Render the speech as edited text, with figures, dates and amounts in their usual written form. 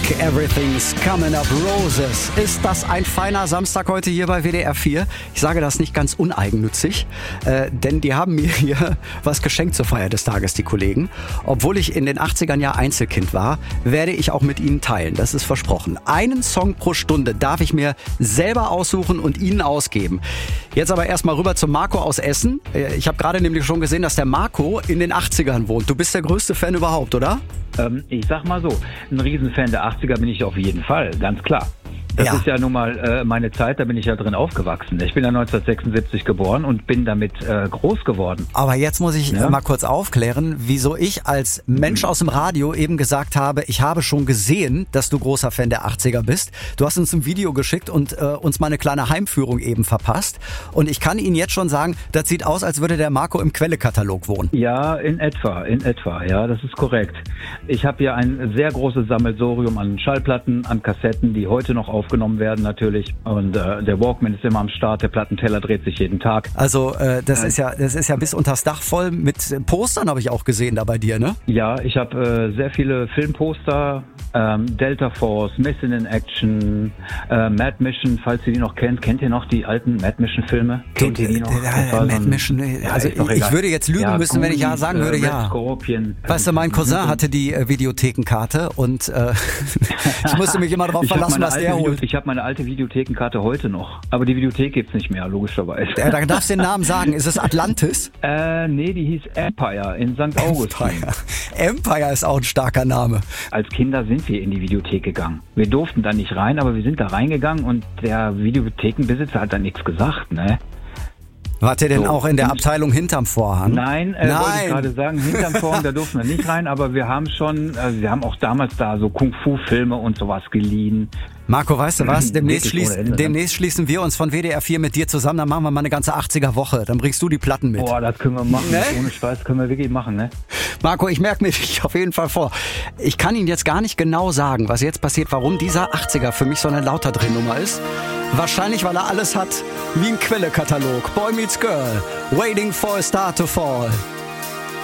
Everything's Coming Up Roses. Ist das ein feiner Samstag heute hier bei WDR 4? Ich sage das nicht ganz uneigennützig, denn die haben mir hier was geschenkt zur Feier des Tages, die Kollegen. Obwohl ich in den 80ern ja Einzelkind war, werde ich auch mit ihnen teilen. Das ist versprochen. Einen Song pro Stunde darf ich mir selber aussuchen und ihnen ausgeben. Jetzt aber erstmal rüber zum Marco aus Essen. Ich habe gerade nämlich schon gesehen, dass der Marco in den 80ern wohnt. Du bist der größte Fan überhaupt, oder? Ich sag mal so, ein Riesenfan der 80er bin ich auf jeden Fall, ganz klar. Das ist ja nun mal meine Zeit, da bin ich ja drin aufgewachsen. Ich bin ja 1976 geboren und bin damit groß geworden. Aber jetzt muss ich mal kurz aufklären, wieso ich als Mensch aus dem Radio eben gesagt habe, ich habe schon gesehen, dass du großer Fan der 80er bist. Du hast uns ein Video geschickt und uns mal eine kleine Heimführung eben verpasst. Und ich kann Ihnen jetzt schon sagen, das sieht aus, als würde der Marco im Quelle-Katalog wohnen. Ja, in etwa, ja, das ist korrekt. Ich habe hier ein sehr großes Sammelsurium an Schallplatten, an Kassetten, die heute noch aufgenommen werden natürlich. Und der Walkman ist immer am Start, der Plattenteller dreht sich jeden Tag. Also das ist ja bis unters Dach voll mit Postern, habe ich auch gesehen da bei dir, ne? Ja, ich habe sehr viele Filmposter, Delta Force, Missing in Action, Mad Mission, falls ihr die noch kennt. Kennt ihr noch die alten Mad Mission Filme? Kennt ihr die noch? Mad Mission, also ich würde jetzt lügen müssen, wenn ich ja sagen würde, ja. Scorpion. Weißt du, mein Cousin hatte die Videothekenkarte und ich musste mich immer darauf verlassen, was der holt. Ich habe meine alte Videothekenkarte heute noch, aber die Videothek gibt's nicht mehr, logischerweise. Da darfst du den Namen sagen. Ist es Atlantis? Nee, die hieß Empire in St. Augustin. Empire ist auch ein starker Name. Als Kinder sind wir in die Videothek gegangen. Wir durften da nicht rein, aber wir sind da reingegangen und der Videothekenbesitzer hat da nichts gesagt, ne? Wart ihr denn auch in der Abteilung hinterm Vorhang? Nein, wollte ich gerade sagen, hinterm Vorhang, da durften wir nicht rein, aber wir haben auch damals da so Kung-Fu-Filme und sowas geliehen. Marco, weißt du was? Demnächst schließen wir uns von WDR 4 mit dir zusammen, dann machen wir mal eine ganze 80er-Woche. Dann bringst du die Platten mit. Boah, das können wir machen. Ne? Ohne Spaß können wir wirklich machen, ne? Marco, ich merke mir dich auf jeden Fall vor. Ich kann Ihnen jetzt gar nicht genau sagen, was jetzt passiert, warum dieser 80er für mich so eine Lauterdrehnummer ist. Wahrscheinlich, weil er alles hat wie ein Quelle-Katalog. Boy Meets Girl, Waiting for a Star to Fall.